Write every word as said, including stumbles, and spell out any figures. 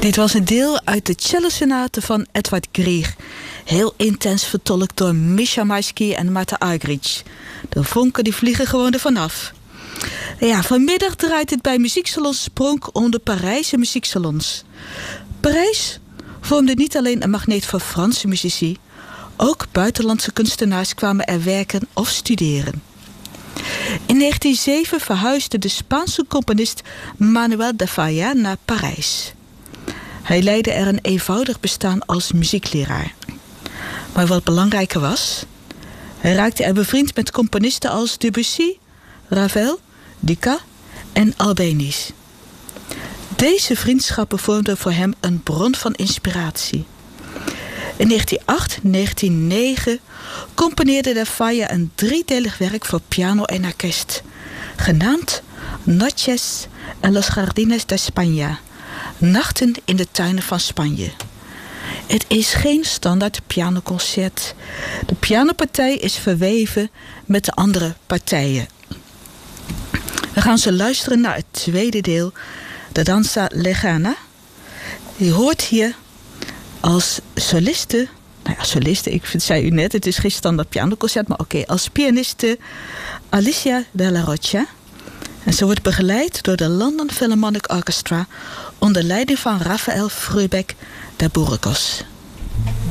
Dit was een deel uit de cellosonate van Edvard Grieg. Heel intens vertolkt door Misha Maisky en Marta Argerich. De vonken die vliegen gewoon ervan af. Ja, vanmiddag draait het bij Muzieksalon Spronk om de Parijse muzieksalons. Parijs vormde niet alleen een magneet voor Franse muzici. Ook buitenlandse kunstenaars kwamen er werken of studeren. In negentien zeven verhuisde de Spaanse componist Manuel de Falla naar Parijs. Hij leidde er een eenvoudig bestaan als muziekleraar. Maar wat belangrijker was, hij raakte er bevriend met componisten als Debussy, Ravel, Dukas en Albéniz. Deze vriendschappen vormden voor hem een bron van inspiratie. In negentien acht en negentien negen componeerde de Falla een driedelig werk voor piano en orkest, genaamd Noches en los Jardines de España, Nachten in de tuinen van Spanje. Het is geen standaard pianoconcert. De pianopartij is verweven met de andere partijen. We gaan zo luisteren naar het tweede deel, de Danza Lejana. Je hoort hier als soliste, nou ja, soliste, ik zei u net, het is geen standaard pianoconcert, maar oké, okay, als pianiste Alicia de la Rocha. En ze wordt begeleid door de London Philharmonic Orchestra onder leiding van Rafael Frühbeck de Burgos.